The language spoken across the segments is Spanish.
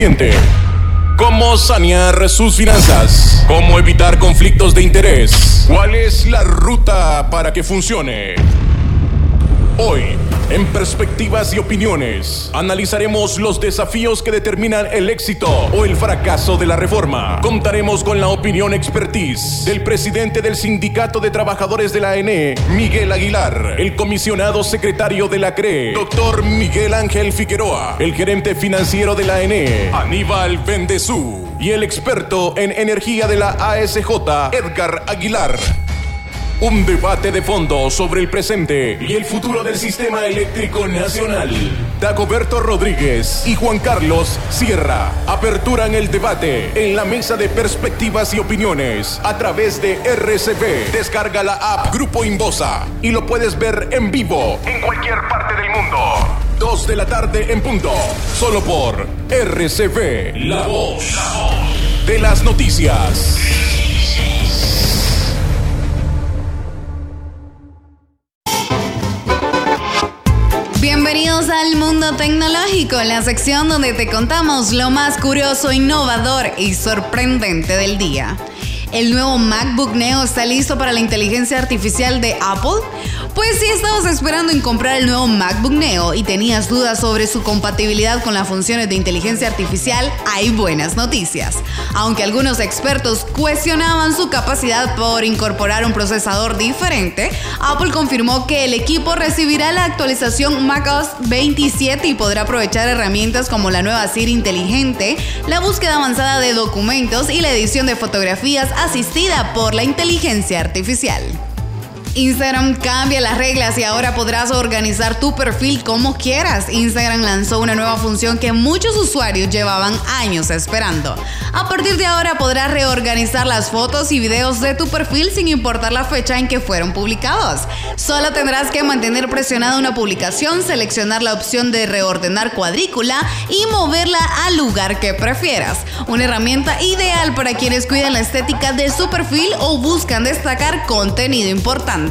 ¿Cómo sanear sus finanzas? ¿Cómo evitar conflictos de interés? ¿Cuál es la ruta para que funcione? Hoy, en Perspectivas y Opiniones, analizaremos los desafíos que determinan el éxito o el fracaso de la reforma. Contaremos con la opinión expertise del presidente del Sindicato de Trabajadores de la ANE, Miguel Aguilar, el comisionado secretario de la CRE, doctor Miguel Ángel Figueroa, el gerente financiero de la ANE, Aníbal Bendezú, y el experto en energía de la ASJ, Edgar Aguilar. Un debate de fondo sobre el presente y el futuro del sistema eléctrico nacional. Dagoberto Rodríguez y Juan Carlos Sierra aperturan el debate en la mesa de Perspectivas y Opiniones a través de RCB. Descarga la app Grupo Inbosa y lo puedes ver en vivo en cualquier parte del mundo. 2 de la tarde en punto. Solo por RCB, la voz de las noticias. Bienvenidos al Mundo Tecnológico, la sección donde te contamos lo más curioso, innovador y sorprendente del día. ¿El nuevo MacBook Neo está listo para la inteligencia artificial de Apple? Pues si estabas esperando en comprar el nuevo MacBook Neo y tenías dudas sobre su compatibilidad con las funciones de inteligencia artificial, hay buenas noticias. Aunque algunos expertos cuestionaban su capacidad por incorporar un procesador diferente, Apple confirmó que el equipo recibirá la actualización macOS 27 y podrá aprovechar herramientas como la nueva Siri inteligente, la búsqueda avanzada de documentos y la edición de fotografías asistida por la inteligencia artificial. Instagram cambia las reglas y ahora podrás organizar tu perfil como quieras. Instagram lanzó una nueva función que muchos usuarios llevaban años esperando. A partir de ahora podrás reorganizar las fotos y videos de tu perfil sin importar la fecha en que fueron publicados. Solo tendrás que mantener presionada una publicación, seleccionar la opción de reordenar cuadrícula y moverla al lugar que prefieras. Una herramienta ideal para quienes cuidan la estética de su perfil o buscan destacar contenido importante.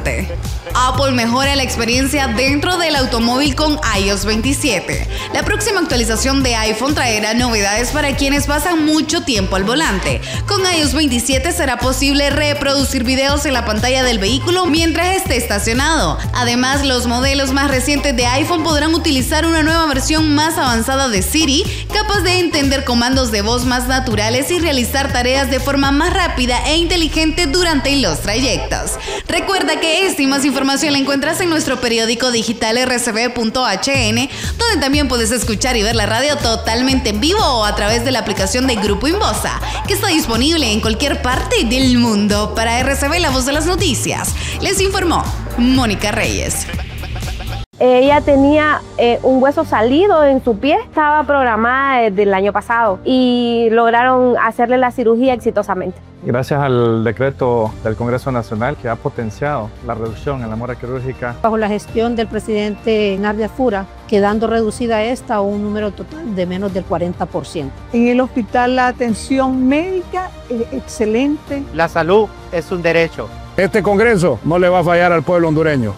Apple mejora la experiencia dentro del automóvil con iOS 27. La próxima actualización de iPhone traerá novedades para quienes pasan mucho tiempo al volante. Con iOS 27 será posible reproducir videos en la pantalla del vehículo mientras esté estacionado. Además, los modelos más recientes de iPhone podrán utilizar una nueva versión más avanzada de Siri, capaz de entender comandos de voz más naturales y realizar tareas de forma más rápida e inteligente durante los trayectos. Recuerda que esta y más información la encuentras en nuestro periódico digital rcb.hn, donde también puedes escuchar y ver la radio totalmente en vivo o a través de la aplicación de Grupo Inbosa, que está disponible en cualquier parte del mundo. Para RCB, la voz de las noticias, les informó Mónica Reyes. Ella tenía un hueso salido en su pie, estaba programada desde el año pasado y lograron hacerle la cirugía exitosamente. Gracias al decreto del Congreso Nacional que ha potenciado la reducción en la mora quirúrgica. Bajo la gestión del presidente Nardia Fura, quedando reducida esta a un número total de menos del 40%. En el hospital la atención médica es excelente. La salud es un derecho. Este Congreso no le va a fallar al pueblo hondureño.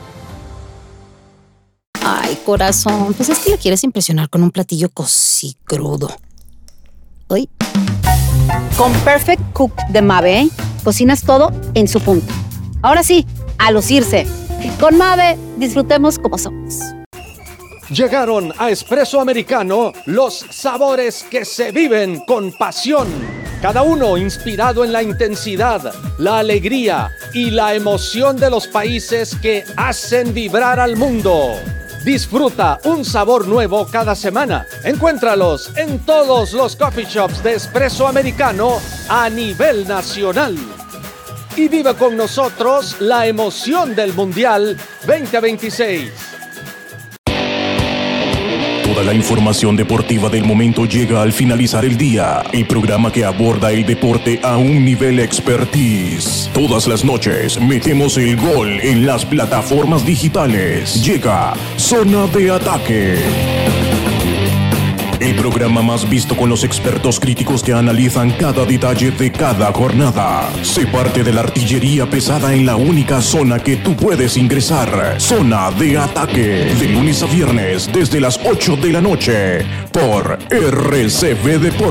Ay, corazón, pues es que le quieres impresionar con un platillo cosí crudo. Uy. Con Perfect Cook de Mave, cocinas todo en su punto. Ahora sí, a lucirse. Con Mave, disfrutemos como somos. Llegaron a Espresso Americano los sabores que se viven con pasión. Cada uno inspirado en la intensidad, la alegría y la emoción de los países que hacen vibrar al mundo. Disfruta un sabor nuevo cada semana. Encuéntralos en todos los coffee shops de Espresso Americano a nivel nacional. Y vive con nosotros la emoción del Mundial 2026. Toda la información deportiva del momento llega al finalizar el día. El programa que aborda el deporte a un nivel expertise. Todas las noches metemos el gol en las plataformas digitales. Llega Zona de Ataque. el programa más visto con los expertos críticos que analizan cada detalle de cada jornada. Sé parte de la artillería pesada en la única zona que tú puedes ingresar. Zona de Ataque. De lunes a viernes desde las 8 de la noche por RCB Deportes.